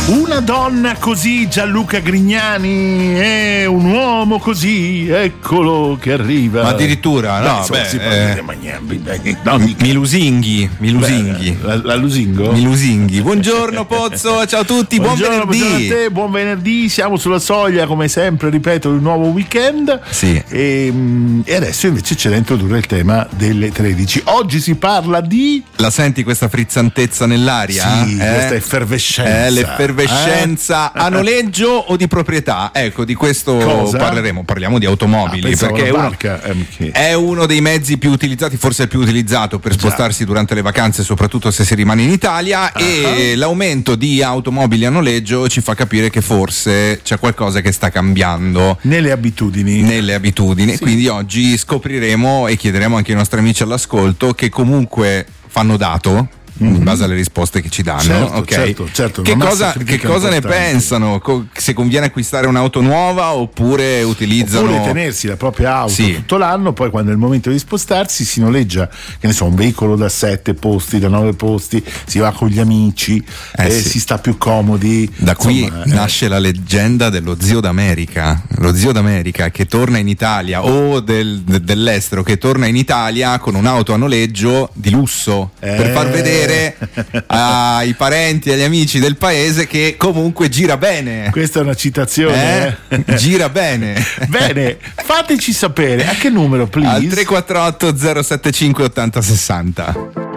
Una donna così, Gianluca Grignani, è un uomo così, eccolo che arriva. Ma addirittura, no, mi lusinghi. La lusingo? Mi lusinghi. Buongiorno Pozzo, ciao a tutti, buon venerdì. Buongiorno a te, buon venerdì, siamo sulla soglia, come sempre, ripeto, di un nuovo weekend. Sì. E adesso invece c'è da introdurre il tema delle 13. Oggi si parla di... La senti questa frizzantezza nell'aria? Sì, questa effervescenza. L'effervescenza a noleggio o di proprietà? Ecco, di questo parleremo. Parliamo di automobili, perché è uno dei mezzi più utilizzati, forse il più utilizzato per spostarsi durante le vacanze, soprattutto se si rimane in Italia, e l'aumento di automobili a noleggio ci fa capire che forse c'è qualcosa che sta cambiando nelle abitudini. Sì. Quindi oggi scopriremo e chiederemo anche ai nostri amici all'ascolto, che comunque fanno dato in base alle risposte che ci danno, certo. Che cosa ne pensano? Se conviene acquistare un'auto nuova oppure utilizzano, oppure tenersi la propria auto tutto l'anno, poi quando è il momento di spostarsi si noleggia, che ne so, un veicolo da 7 posti, da 9 posti, si va con gli amici, si sta più comodi. Da qui nasce la leggenda dello zio d'America, lo zio d'America che torna in Italia, o dell'estero che torna in Italia con un'auto a noleggio di lusso, per far vedere ai parenti e agli amici del paese che comunque gira bene. Questa è una citazione. Gira bene. Bene, fateci sapere a che numero, please. Al 348 075 8060.